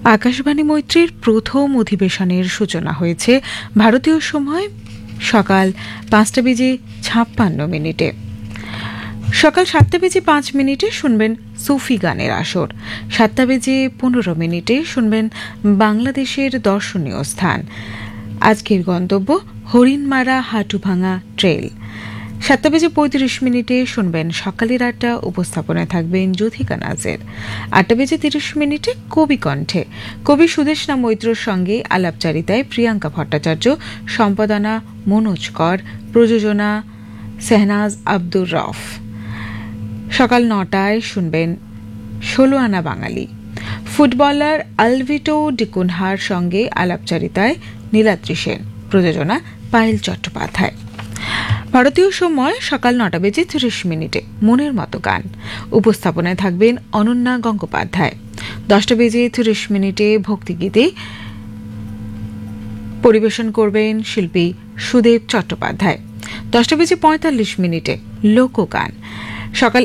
আকাশবাণী মৈত্রীর প্রথম অধিবেশনের সূচনা হয়েছে ভারতীয় সময় সকাল ৫:৫৬ সকাল ৭:০৫ শুনবেন সুফি গানের আসর। ৭:১৫ শুনবেন বাংলাদেশের দর্শনীয় স্থান। আজকের গন্তব্য হরিণমারা হাটুভাঙা ট্রেল। ৭:৩৫ শুনবেন সকালের আড্ডা, উপস্থাপনায় থাকবেন যুথিকা নাজের। ৮:৩০ কবি কণ্ঠে কবি সুদেষ্ণা মৈত্রর সঙ্গে আলাপচারিতায় প্রিয়াঙ্কা ভট্টাচার্য, সম্পাদনা মনোজ কর, প্রযোজনা সেহনাজ আব্দুর রফ। সকাল ৯টায় শুনবেন ১৬ আনা বাঙালি। ফুটবলার আলভিটো ডিকুনহার সঙ্গে আলাপচারিতায় নীলাদ্রি সেন, প্রযোজনা পায়েল চট্টোপাধ্যায়। ভারতীয় সময় সকাল ৯:৩০ মনের মতো গান, উপস্থাপনায় থাকবেন অনন্যা গঙ্গোপাধ্যায়। ১০:৩০ ভক্তিগীতে পরিবেশন করবেন শিল্পী সুদেব চট্টোপাধ্যায়। ১০:৪৫ লোকগান। সকাল